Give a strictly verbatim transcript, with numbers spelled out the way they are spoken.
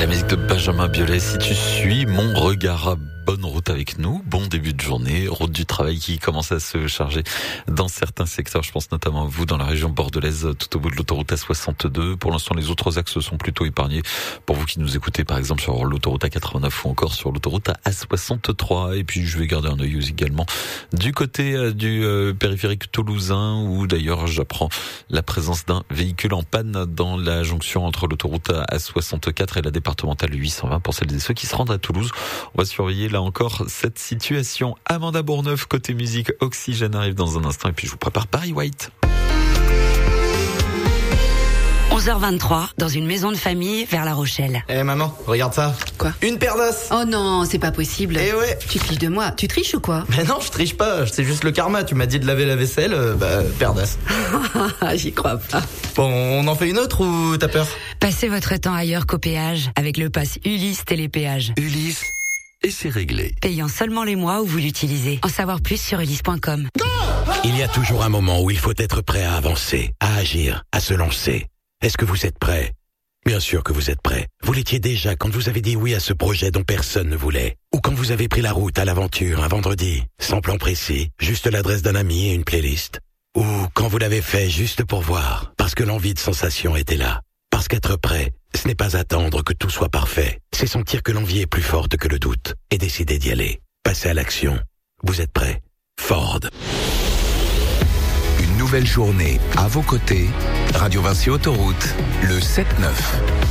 La musique de Benjamin Biolay, si tu suis mon regard. Bonne route avec nous, bon début de journée, route du travail qui commence à se charger dans certains secteurs, je pense notamment à vous dans la région bordelaise, tout au bout de l'autoroute A soixante-deux. Pour l'instant, les autres axes sont plutôt épargnés pour vous qui nous écoutez par exemple sur l'autoroute A quatre-vingt-neuf ou encore sur l'autoroute A soixante-trois. Et puis je vais garder un œil également du côté du euh, périphérique toulousain où d'ailleurs j'apprends la présence d'un véhicule en panne dans la jonction entre l'autoroute A soixante-quatre et la départementale huit cent vingt pour celles et ceux qui se rendent à Toulouse. On va surveiller là encore cette situation. Amanda Bourneuf, côté musique, Oxygène arrive dans un instant et puis je vous prépare Barry White. onze heures vingt-trois, dans une maison de famille vers La Rochelle. Eh hey maman, regarde ça. Quoi? Une paire d'os. Oh non, c'est pas possible. Eh ouais. Tu te fiches de moi. Tu triches ou quoi? Mais non, je triche pas, c'est juste le karma. Tu m'as dit de laver la vaisselle, euh, bah, paire d'os. J'y crois pas. Bon, on en fait une autre ou t'as peur? Passez votre temps ailleurs qu'au péage avec le pass Ulysse Télépéage. Ulysse, et c'est réglé. Payant seulement les mois où vous l'utilisez. En savoir plus sur ulysse point com. Il y a toujours un moment où il faut être prêt à avancer, à agir, à se lancer. Est-ce que vous êtes prêt? Bien sûr que vous êtes prêt. Vous l'étiez déjà quand vous avez dit oui à ce projet dont personne ne voulait. Ou quand vous avez pris la route à l'aventure un vendredi, sans plan précis, juste l'adresse d'un ami et une playlist. Ou quand vous l'avez fait juste pour voir, parce que l'envie de sensation était là. Parce qu'être prêt, ce n'est pas attendre que tout soit parfait. C'est sentir que l'envie est plus forte que le doute et décider d'y aller. Passer à l'action. Vous êtes prêt? Ford. Une nouvelle journée à vos côtés. Radio Vinci Autoroute, le sept neuf.